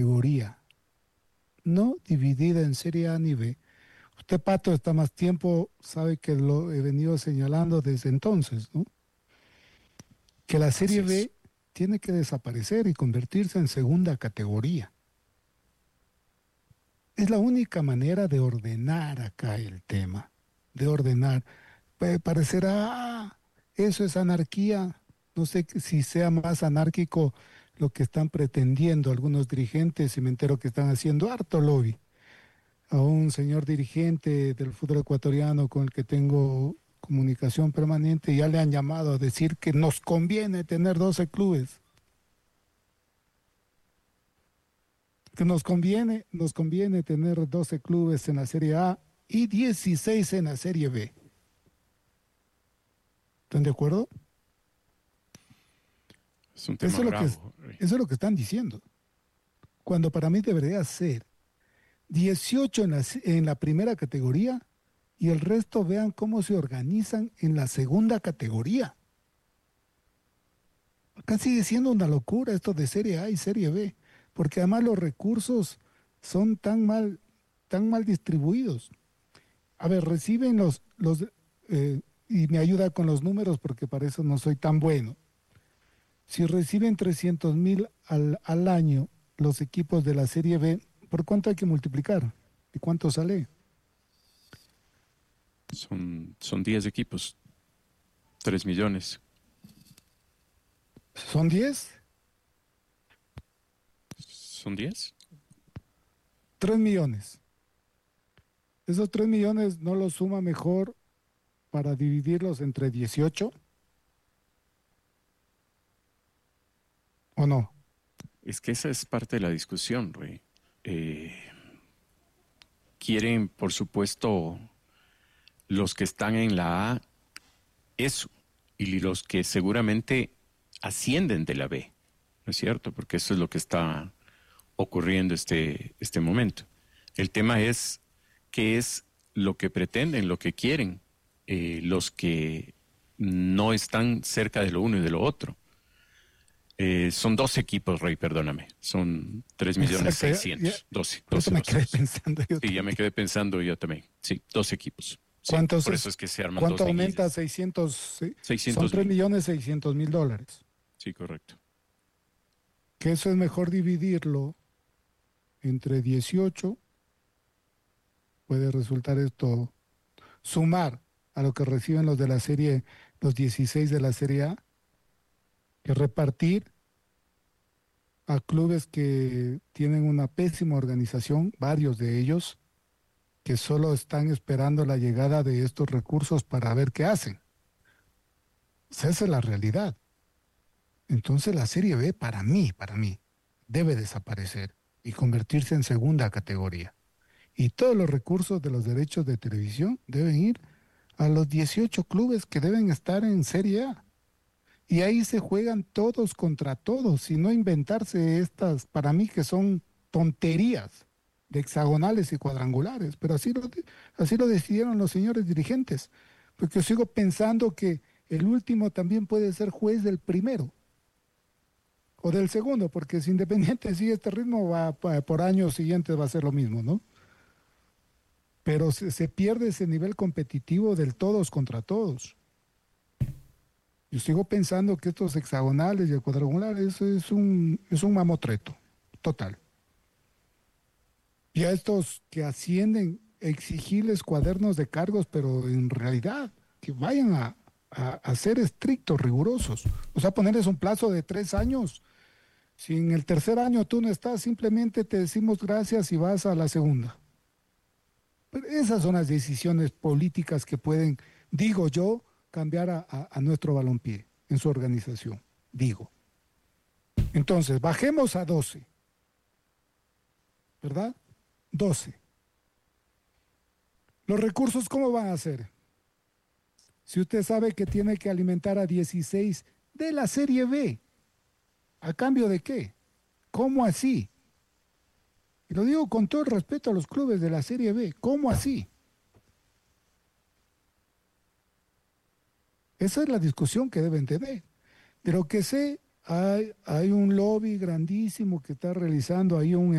categoría, no dividida en Serie A ni B. Usted, Pato, está más tiempo, sabe que lo he venido señalando desde entonces, ¿no? Que la Así Serie es. B tiene que desaparecer y convertirse en segunda categoría. Es la única manera de ordenar acá el tema, de ordenar. Puede parecer, eso es anarquía. No sé si sea más anárquico lo que están pretendiendo algunos dirigentes y me entero que están haciendo harto lobby. A un señor dirigente del fútbol ecuatoriano con el que tengo comunicación permanente, ya le han llamado a decir que nos conviene tener 12 clubes, que nos conviene tener 12 clubes en la Serie A y 16 en la Serie B. ¿Están de acuerdo? Es un tema Eso es lo que, bravo, Rey. eso es lo que están diciendo. Cuando para mí debería ser 18 en la primera categoría y el resto vean cómo se organizan en la segunda categoría. Acá sigue siendo una locura esto de Serie A y Serie B, porque además los recursos son tan mal distribuidos. A ver, reciben y me ayuda con los números porque para eso no soy tan bueno. Si reciben 300.000 al año los equipos de la Serie B, ¿por cuánto hay que multiplicar? ¿Y cuánto sale? Son 10 equipos, 3 millones. ¿Son 10? ¿Son 10? 3 millones. Esos 3 millones no los suma mejor para dividirlos entre 18 o no. Es que esa es parte de la discusión, Rey. Quieren, por supuesto, los que están en la A, eso, y los que seguramente ascienden de la B, ¿no es cierto? Porque eso es lo que está ocurriendo este momento. El tema es qué es lo que pretenden, lo que quieren los que no están cerca de lo uno y de lo otro. Son 12 equipos, Rey, perdóname. Son 3 millones Exacto, 600. 12, por eso 12, me 12, quedé 12. pensando yo Sí, ya me también. quedé pensando yo también. Sí, 12 equipos. Sí, ¿Cuántos por eso es? es que se arman ¿Cuánto dos aumenta liguillas. 600? Sí, son 600 3 mil. millones 600 mil dólares. Sí, correcto. Que eso es mejor dividirlo entre 18, puede resultar esto, sumar a lo que reciben los de la serie, los 16 de la Serie A, que repartir a clubes que tienen una pésima organización, varios de ellos, que solo están esperando la llegada de estos recursos para ver qué hacen. O sea, esa es la realidad. Entonces la Serie B para mí, debe desaparecer y convertirse en segunda categoría. Y todos los recursos de los derechos de televisión deben ir a los 18 clubes que deben estar en Serie A. Y ahí se juegan todos contra todos, y no inventarse estas, para mí que son tonterías de hexagonales y cuadrangulares, pero así lo decidieron los señores dirigentes, porque yo sigo pensando que el último también puede ser juez del primero o del segundo, porque si Independiente sigue este ritmo, por años siguientes va a ser lo mismo, ¿no? Pero se pierde ese nivel competitivo del todos contra todos. Yo sigo pensando que estos hexagonales y el cuadrangulares es un mamotreto, total. Y a estos que ascienden, exigirles cuadernos de cargos, pero en realidad que vayan a ser estrictos, rigurosos. O sea, ponerles un plazo de 3 años. Si en el tercer año tú no estás, simplemente te decimos gracias y vas a la segunda. Pero esas son las decisiones políticas que pueden, digo yo, cambiar a nuestro balompié en su organización, digo. Entonces, bajemos a 12, ¿verdad? 12. Los recursos, ¿cómo van a ser? Si usted sabe que tiene que alimentar a 16 de la Serie B, ¿a cambio de qué? ¿Cómo así? Y lo digo con todo el respeto a los clubes de la Serie B, ¿cómo así? Esa es la discusión que deben tener. De lo que sé hay un lobby grandísimo que está realizando ahí un